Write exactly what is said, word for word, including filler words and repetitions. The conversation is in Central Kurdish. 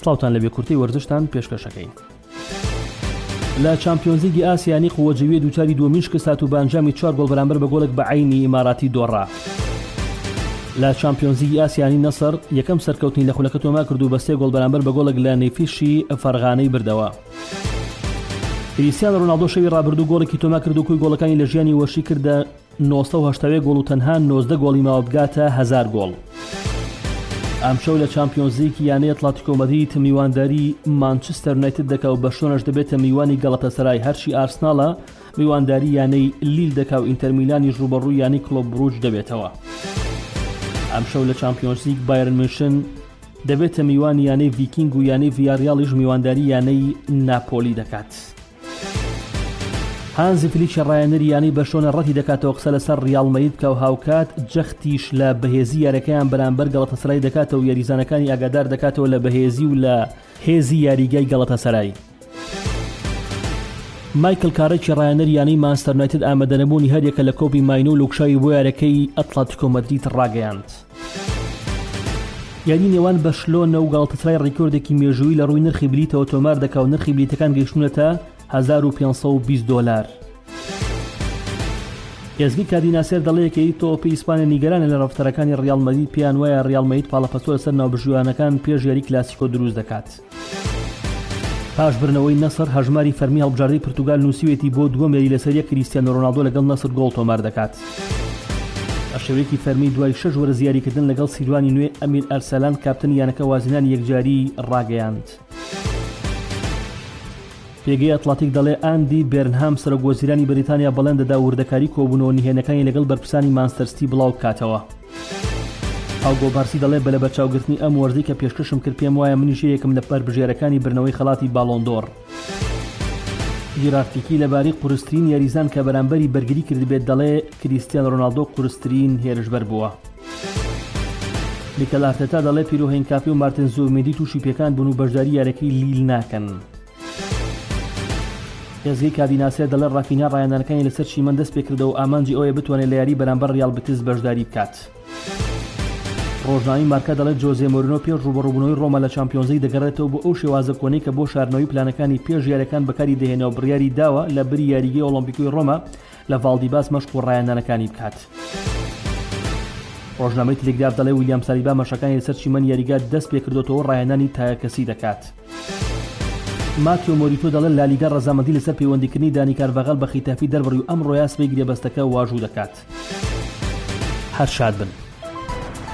سلااوان لە بێکورتی وەرزشتان پێشکەشەکەین. لە چامپیۆنز لیگی ئاسیانی قووەجەویە دووچاری دووەمین شکست و بانجامی چوار گۆڵ بەرامبەر بە گۆڵێک بە عینی ئیماراتی دۆڕا. لە چامپیۆنز لیگی ئاسیانی نەسەر یەکەم سەرکەوتنی لە خولەکە تۆما کرد و بە سێ گۆڵ بەرامبەر بە گۆڵێک لە نەیفیشی فەرغانەی بردەوە. کریستیانۆ ڕۆناڵدۆ شەوی ڕابردوو گۆڵێکی تۆما کرد و کوی گۆڵەکانی لە ژیانی وەشی کردە نۆسە و هەشتا گۆڵ و تەنها نۆزدە گۆڵی ماوە بگاتە هەزار گۆڵ. ئەمشەو لە چامپیۆنز لیگ یانەی ئەتلەتیکۆ مەدرید میوانداری مانچستەر یونایتد دەکا و بە شتۆنەش دەبێتە میوانی گەڵەتەسەرای، هەرچی ئارسناڵە میوانداری یانەی لیل دەکا و ئینتەر میلانی ڕوبەڕووی یانی کلۆب بروج دەبێتەوە. ئەمشەو لە چامپیۆنز لیگ بایرن میونشن دەبێتە میوانی یانەی ڤیکینگ و یانەی ڤیاریاڵیش میوانداری یانەی ناپۆلی دەکات. هانزی فلیک ڕایەنەری یانی بە شۆنە ڕەتی دەکاتەوە قسە لەسەر ڕیاڵ مەدرید بکە و هاوکات جەختیش لە بەهێزی یاریەکەیان بەرامبەر گەڵەتەسەرای دەکاتەوە و یاریزانەکانی ئاگادار دەکاتەوە لە بەهێزی و لە هێزی یاریگای گەڵەتەسەرای. مایکل کارێکی ڕایەنەری یانی مانچستەر یونایتد ئامادەنەبوونی هەریەکە لە کۆپی ماینۆ و لوکشاوی بۆ یاریەکەی ئەتلەتیکۆ مەدرید ڕاگەیاند. یاری نێوان بەشلۆنە و گەڵەتەسەرای ڕیکۆردێکی مێژووی لە ڕووی نرخی بلیتەوە تۆمار دەکا و نرخی بلیتەکان گەیشتونەتە هەزار و پێنج سەد و بیست دۆلار. ئێزگی کادیناسێر دەڵێیەکەی تۆپی ئیسپانیا نیگەرانە لە ڕەفتەرەکانی ڕیاڵ مەدرید، پێیان وایە ڕیاڵ مەدرید پاڵەپەستۆ لەسەر ناوبژوویانەکان پێش یاری کلاسیکۆ دروست دەکات. پاش برنەوەی نەسر هەژماری فەرمی هەڵبژاردەی پرتوگال نووسیوێتی بۆ دووەم یاری لەسەریە کریستیانۆ ڕۆناڵدۆ لەگەڵ نەسر گۆڵ تۆمار دەکات. ئەشەوەیەکی فەرمی دوای شەش وەرە یاریکردن لەگەڵ سیروانی نوێ ئەمیر ئەرسەلان کاپتنی یانەکە وازینانی یەکجاری ڕاگەیاند. پێگەی ئەتلەتیک دەڵێ ئاندی بێرنهام سەرۆکوەزیرانی بەریتانیا بەڵێن دەدا وردەکاری کۆبوونەوە نهێنەکانی لەگەڵ بەرپرسانی مانچستەر سیتی بڵاو بکاتەوە. ئاوگۆ بارسی دەڵێ بە لە بەرچاوگرتنی ئەم وەرزەی کە پێشکەشم کرد پێم وایە منیش یەکم لە بەربژێرەکانی برنەوەی خەڵاتی باڵۆندۆر. ژیرارتیکی لەبارەی قورسترین یاریزان کە بەرامبەری بەرگری کردبێت دەڵێ کریستیانۆ ڕۆناڵدۆ قورسترین هێرشبەر بووە. میکەل ئارتێتا دەڵێ پیرۆهێن کافی و مارتین زوبمێندی تووشی پێکان بوون و بەشداری یاریەکەی لیل ناکەن. ئێزگەی کادیناسێر دەڵێ ڕافینیا ڕایەنەکانی لەسەر چیمەن دەست پێکردەوە و ئامانجی ئەوەیە بتوانێت لە یاری بەرامبەر ریاڵ بتیس بەشداری بکات. ڕۆژناوی مارکە دەڵێت جۆزێ مۆرینۆ پێش ڕوبەڕووبوونەوەی ڕۆما لە چامپیۆنز لیگ دەگەڕێتەوە بۆ ئەو شێوازە کۆنەی کە بۆ شاردنەوەی پلانەکانی پێش یاریەکان بەکاری دەهێنەوە و بڕیاری داوە لە بری یاریگەی ئۆلۆمپیکۆی ڕۆما لە ڤالدیباس مەشق و ڕایەنەکانی بکات. ڕۆژنامەی تلگراف دەڵێ ویلیام سالیبا مەشقەکانی لەسەر چیمەن یاریگا دەست پێکردوەوە ڕایەنانی تایەکەسی دەکات. ماتیۆ مۆریتۆ دەڵێت لالیگا ڕەزامەندی لەسەر پەیوەندیکردنی دانی کارڤاغال بە خیتافی دەربڕی و ئەمڕۆ یاسبەی گرێبەستەکە واژوو دەکات. هەر شاد بن.